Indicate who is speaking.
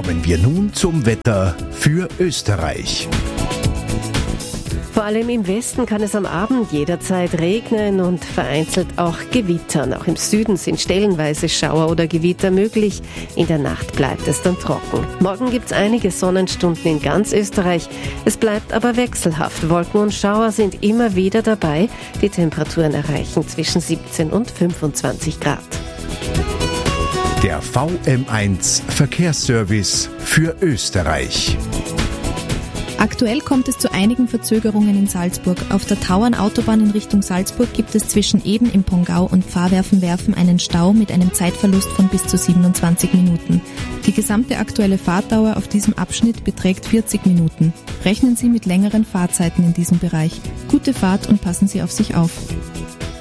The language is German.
Speaker 1: Kommen wir nun zum Wetter für Österreich.
Speaker 2: Vor allem im Westen kann es am Abend jederzeit regnen und vereinzelt auch gewittern. Auch im Süden sind stellenweise Schauer oder Gewitter möglich. In der Nacht bleibt es dann trocken. Morgen gibt es einige Sonnenstunden in ganz Österreich. Es bleibt aber wechselhaft. Wolken und Schauer sind immer wieder dabei. Die Temperaturen erreichen zwischen 17 und 25 Grad.
Speaker 1: Der VM1 Verkehrsservice für Österreich.
Speaker 3: Aktuell kommt es zu einigen Verzögerungen in Salzburg. Auf der Tauernautobahn in Richtung Salzburg gibt es zwischen Eden im Pongau und Pfarrwerfen-Werfen einen Stau mit einem Zeitverlust von bis zu 27 Minuten. Die gesamte aktuelle Fahrtdauer auf diesem Abschnitt beträgt 40 Minuten. Rechnen Sie mit längeren Fahrzeiten in diesem Bereich. Gute Fahrt und passen Sie auf sich auf.